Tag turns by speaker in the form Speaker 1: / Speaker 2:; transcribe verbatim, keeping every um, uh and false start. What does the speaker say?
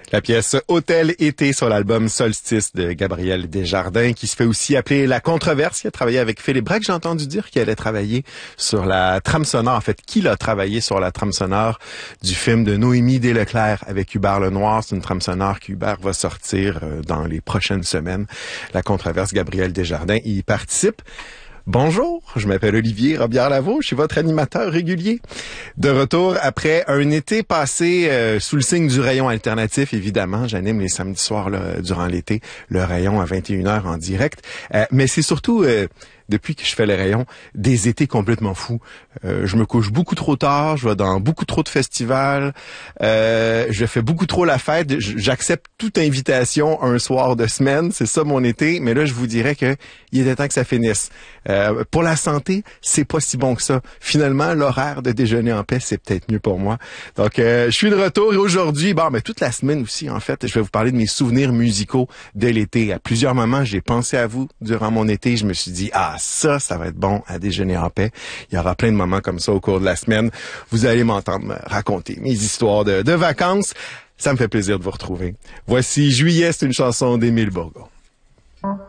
Speaker 1: La pièce Hôtel été sur l'album Solstice de Gabriel Desjardins, qui se fait aussi appeler La Controverse. Il a travaillé avec Philippe Braque. J'ai entendu dire qu'il allait travailler sur la trame sonore. En fait, qu'il a travaillé sur la trame sonore du film de Noémie Desleclerc avec Hubert Lenoir. C'est une trame sonore qu'Hubert va sortir dans les prochaines semaines. La Controverse, Gabriel Desjardins y participe. Bonjour, je m'appelle Olivier Robillard-Lavaux, je suis votre animateur régulier. De retour après un été passé euh, sous le signe du rayon alternatif, évidemment. J'anime les samedis soirs là, durant l'été, le rayon à vingt et une heures en direct. Euh, mais c'est surtout... Euh, depuis que je fais les rayons, des étés complètement fous. Euh, je me couche beaucoup trop tard, je vais dans beaucoup trop de festivals, euh, je fais beaucoup trop la fête, j'accepte toute invitation un soir de semaine, c'est ça mon été, mais là je vous dirais que il était temps que ça finisse. Euh, pour la santé, c'est pas si bon que ça. Finalement, l'horaire de déjeuner en paix, c'est peut-être mieux pour moi. Donc, euh, je suis de retour et aujourd'hui, bon, mais toute la semaine aussi, en fait, je vais vous parler de mes souvenirs musicaux de l'été. À plusieurs moments, j'ai pensé à vous durant mon été, je me suis dit, ah, ça, ça va être bon à déjeuner en paix. Il y aura plein de moments comme ça au cours de la semaine. Vous allez m'entendre me raconter mes histoires de, de vacances. Ça me fait plaisir de vous retrouver. Voici Juillet, c'est une chanson d'Émile Bourgault.